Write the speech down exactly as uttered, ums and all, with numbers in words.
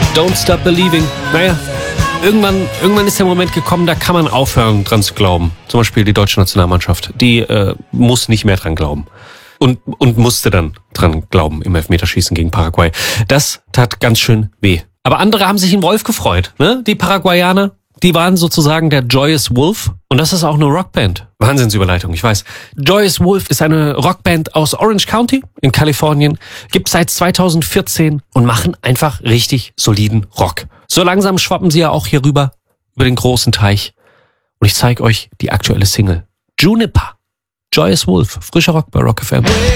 Don't Stop Believing. Naja, irgendwann, irgendwann ist der Moment gekommen, da kann man aufhören, dran zu glauben. Zum Beispiel die deutsche Nationalmannschaft. Die äh, muss nicht mehr dran glauben. Und, und musste dann dran glauben im Elfmeterschießen gegen Paraguay. Das tat ganz schön weh. Aber andere haben sich im Wolf gefreut. Ne? Die Paraguayaner, die waren sozusagen der Joyous Wolf. Und das ist auch eine Rockband. Wahnsinnsüberleitung, ich weiß. Joyous Wolf ist eine Rockband aus Orange County in Kalifornien. Gibt seit zweitausendvierzehn und machen einfach richtig soliden Rock. So langsam schwappen sie ja auch hier rüber, über den großen Teich. Und ich zeige euch die aktuelle Single. Juniper. Joyous Wolf. Frischer Rock bei Rock F M.